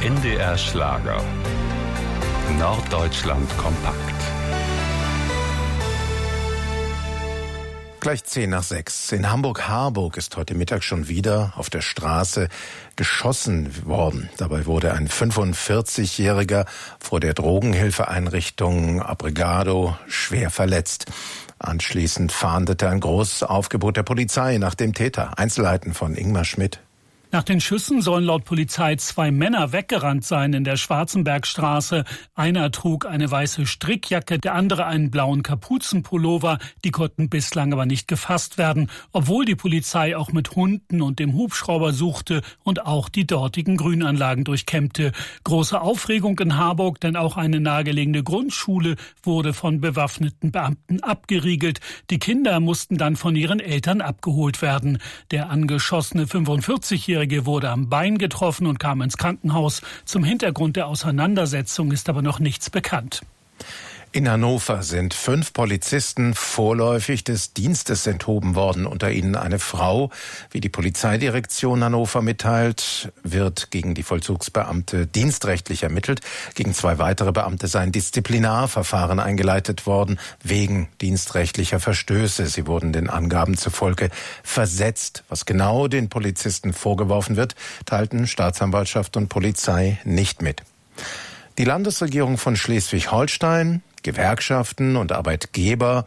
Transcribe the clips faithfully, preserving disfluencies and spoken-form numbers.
N D R Schlager. Norddeutschland kompakt. Gleich zehn nach sechs. In Hamburg-Harburg ist heute Mittag schon wieder auf der Straße geschossen worden. Dabei wurde ein fünfundvierzigjähriger vor der Drogenhilfeeinrichtung Abrigado schwer verletzt. Anschließend fahndete ein großes Aufgebot der Polizei nach dem Täter. Einzelheiten von Ingmar Schmidt. Nach den Schüssen sollen laut Polizei zwei Männer weggerannt sein in der Schwarzenbergstraße. Einer trug eine weiße Strickjacke, der andere einen blauen Kapuzenpullover. Die konnten bislang aber nicht gefasst werden, obwohl die Polizei auch mit Hunden und dem Hubschrauber suchte und auch die dortigen Grünanlagen durchkämmte. Große Aufregung in Harburg, denn auch eine nahegelegene Grundschule wurde von bewaffneten Beamten abgeriegelt. Die Kinder mussten dann von ihren Eltern abgeholt werden. Der angeschossene fünfundvierzigjährige wurde am Bein getroffen und kam ins Krankenhaus. Zum Hintergrund der Auseinandersetzung ist aber noch nichts bekannt. In Hannover sind fünf Polizisten vorläufig des Dienstes enthoben worden. Unter ihnen eine Frau. Wie die Polizeidirektion Hannover mitteilt, wird gegen die Vollzugsbeamte dienstrechtlich ermittelt. Gegen zwei weitere Beamte sei ein Disziplinarverfahren eingeleitet worden wegen dienstrechtlicher Verstöße. Sie wurden den Angaben zufolge versetzt. Was genau den Polizisten vorgeworfen wird, teilten Staatsanwaltschaft und Polizei nicht mit. Die Landesregierung von Schleswig-Holstein, Gewerkschaften und Arbeitgeber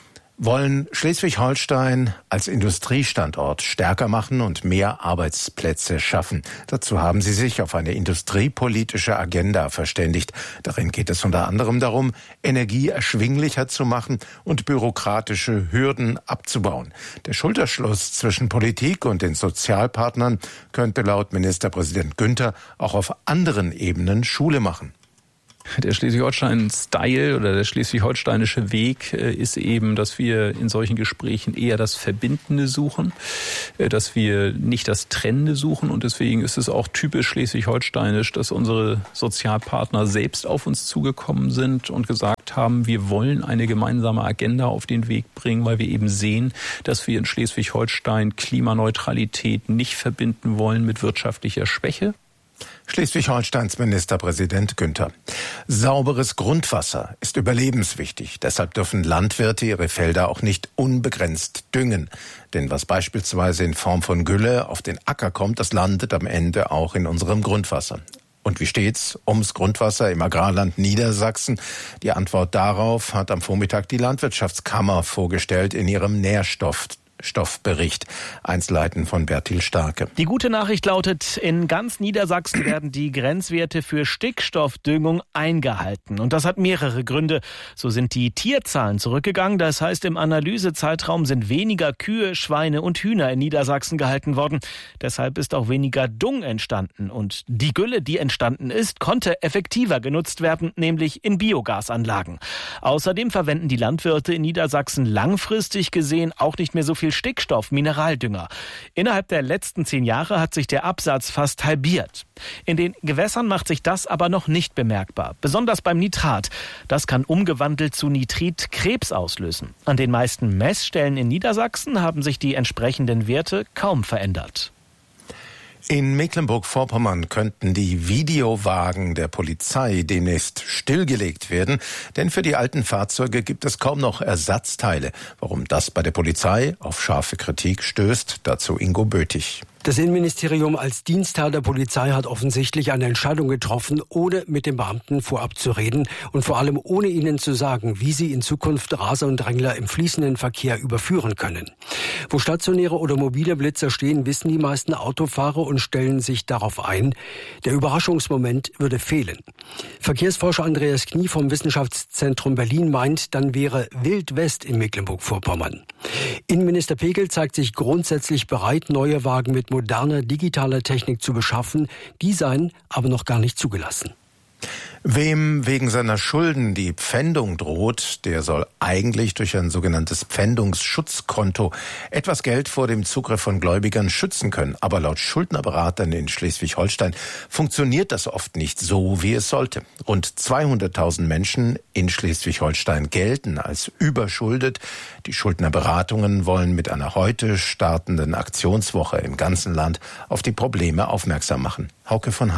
wollen Schleswig-Holstein als Industriestandort stärker machen und mehr Arbeitsplätze schaffen. Dazu haben sie sich auf eine industriepolitische Agenda verständigt. Darin geht es unter anderem darum, Energie erschwinglicher zu machen und bürokratische Hürden abzubauen. Der Schulterschluss zwischen Politik und den Sozialpartnern könnte laut Ministerpräsident Günther auch auf anderen Ebenen Schule machen. Der Schleswig-Holstein-Style oder der schleswig-holsteinische Weg ist eben, dass wir in solchen Gesprächen eher das Verbindende suchen, dass wir nicht das Trennende suchen. Und deswegen ist es auch typisch schleswig-holsteinisch, dass unsere Sozialpartner selbst auf uns zugekommen sind und gesagt haben, wir wollen eine gemeinsame Agenda auf den Weg bringen, weil wir eben sehen, dass wir in Schleswig-Holstein Klimaneutralität nicht verbinden wollen mit wirtschaftlicher Schwäche. Schleswig-Holsteins Ministerpräsident Günther. Sauberes Grundwasser ist überlebenswichtig. Deshalb dürfen Landwirte ihre Felder auch nicht unbegrenzt düngen. Denn was beispielsweise in Form von Gülle auf den Acker kommt, das landet am Ende auch in unserem Grundwasser. Und wie steht's ums Grundwasser im Agrarland Niedersachsen? Die Antwort darauf hat am Vormittag die Landwirtschaftskammer vorgestellt in ihrem Nährstoff. Stoffbericht. Einzelheiten von Bertil Starke. Die gute Nachricht lautet, in ganz Niedersachsen werden die Grenzwerte für Stickstoffdüngung eingehalten. Und das hat mehrere Gründe. So sind die Tierzahlen zurückgegangen. Das heißt, im Analysezeitraum sind weniger Kühe, Schweine und Hühner in Niedersachsen gehalten worden. Deshalb ist auch weniger Dung entstanden. Und die Gülle, die entstanden ist, konnte effektiver genutzt werden, nämlich in Biogasanlagen. Außerdem verwenden die Landwirte in Niedersachsen langfristig gesehen auch nicht mehr so viel Stickstoff, Mineraldünger. Innerhalb der letzten zehn Jahre hat sich der Absatz fast halbiert. In den Gewässern macht sich das aber noch nicht bemerkbar. Besonders beim Nitrat. Das kann umgewandelt zu Nitrit Krebs auslösen. An den meisten Messstellen in Niedersachsen haben sich die entsprechenden Werte kaum verändert. In Mecklenburg-Vorpommern könnten die Videowagen der Polizei demnächst stillgelegt werden, denn für die alten Fahrzeuge gibt es kaum noch Ersatzteile. Warum das bei der Polizei auf scharfe Kritik stößt, dazu Ingo Bötig. Das Innenministerium als Dienstherr der Polizei hat offensichtlich eine Entscheidung getroffen, ohne mit den Beamten vorab zu reden und vor allem ohne ihnen zu sagen, wie sie in Zukunft Raser und Drängler im fließenden Verkehr überführen können. Wo stationäre oder mobile Blitzer stehen, wissen die meisten Autofahrer und stellen sich darauf ein. Der Überraschungsmoment würde fehlen. Verkehrsforscher Andreas Knie vom Wissenschaftszentrum Berlin meint, dann wäre Wild West in Mecklenburg-Vorpommern. Innenminister Pegel zeigt sich grundsätzlich bereit, neue Wagen mit moderner digitaler Technik zu beschaffen. Die seien aber noch gar nicht zugelassen. Wem wegen seiner Schulden die Pfändung droht, der soll eigentlich durch ein sogenanntes Pfändungsschutzkonto etwas Geld vor dem Zugriff von Gläubigern schützen können. Aber laut Schuldnerberatern in Schleswig-Holstein funktioniert das oft nicht so, wie es sollte. Rund zweihunderttausend Menschen in Schleswig-Holstein gelten als überschuldet. Die Schuldnerberatungen wollen mit einer heute startenden Aktionswoche im ganzen Land auf die Probleme aufmerksam machen. Hauke von Hallern.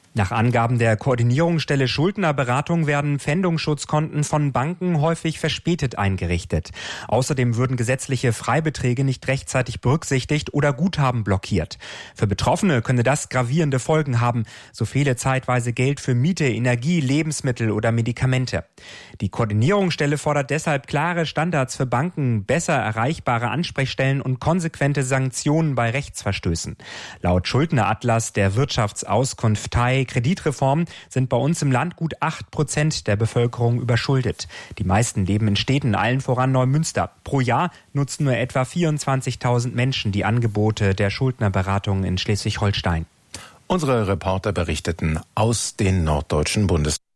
Nach Angaben der Koordinierungsstelle Schuldnerberatung werden Pfändungsschutzkonten von Banken häufig verspätet eingerichtet. Außerdem würden gesetzliche Freibeträge nicht rechtzeitig berücksichtigt oder Guthaben blockiert. Für Betroffene könne das gravierende Folgen haben. So fehle zeitweise Geld für Miete, Energie, Lebensmittel oder Medikamente. Die Koordinierungsstelle fordert deshalb klare Standards für Banken, besser erreichbare Ansprechstellen und konsequente Sanktionen bei Rechtsverstößen. Laut Schuldneratlas der Wirtschaftsauskunft T A I Kreditreform sind bei uns im Land gut acht Prozent der Bevölkerung überschuldet. Die meisten leben in Städten, allen voran Neumünster. Pro Jahr nutzen nur etwa vierundzwanzigtausend Menschen die Angebote der Schuldnerberatung in Schleswig-Holstein. Unsere Reporter berichteten aus den norddeutschen Bundesländern.